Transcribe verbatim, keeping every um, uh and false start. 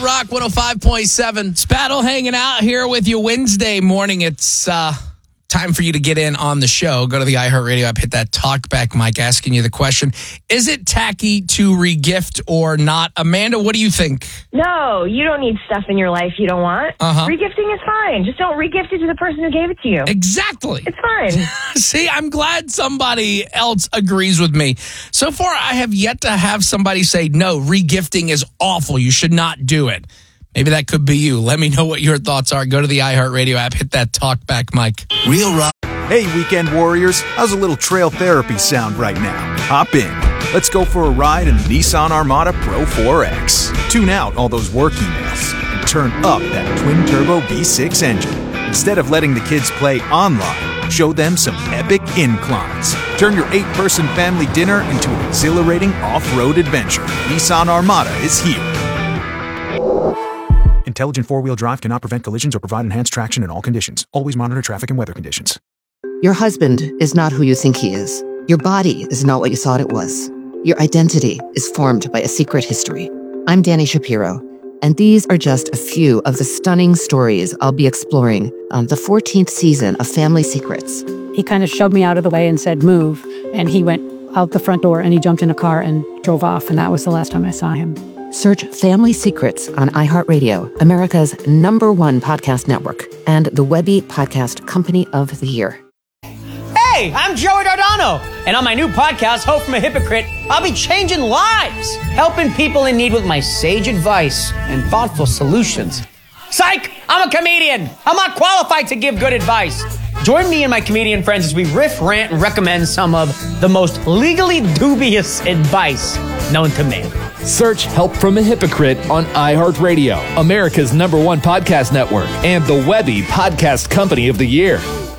Rock one oh five point seven. Spattle hanging out here with you Wednesday morning. It's uh, time for you to get in on the show. Go to the iHeartRadio app, hit that talkback mic asking you the question. Is it tacky to regift or not? Amanda, what do you think? No, you don't need stuff in your life you don't want. Uh-huh. Regifting is fine. Just don't regift it to the person who gave it to you. Exactly. It's fine. See, I'm glad somebody else agrees with me. So far, I have yet to have somebody say, no, regifting is awful. You should not do it. Maybe that could be you. Let me know what your thoughts are. Go to the iHeartRadio app, hit that talkback mic. Real Rock. Hey, weekend warriors. How's a little trail therapy sound right now? Hop in. Let's go for a ride in the Nissan Armada Pro four X. Tune out all those work emails and turn up that twin-turbo V six engine. Instead of letting the kids play online, show them some epic inclines. Turn your eight-person family dinner into an exhilarating off-road adventure. Nissan Armada is here. Intelligent four-wheel drive cannot prevent collisions or provide enhanced traction in all conditions. Always monitor traffic and weather conditions. Your husband is not who you think he is. Your body is not what you thought it was. Your identity is formed by a secret history. I'm Danny Shapiro, and these are just a few of the stunning stories I'll be exploring on the fourteenth season of Family Secrets. He kind of shoved me out of the way and said, move. And he went out the front door and he jumped in a car and drove off. And that was the last time I saw him. Search Family Secrets on iHeartRadio, America's number one podcast network, and the Webby Podcast Company of the Year. Hey, I'm Joey Dardano, and on my new podcast, Hope from a Hypocrite, I'll be changing lives, helping people in need with my sage advice and thoughtful solutions. Psych! I'm a comedian. I'm not qualified to give good advice. Join me and my comedian friends as we riff, rant, and recommend some of the most legally dubious advice known to man. Search Help from a Hypocrite on iHeartRadio, America's number one podcast network, and the Webby Podcast Company of the Year.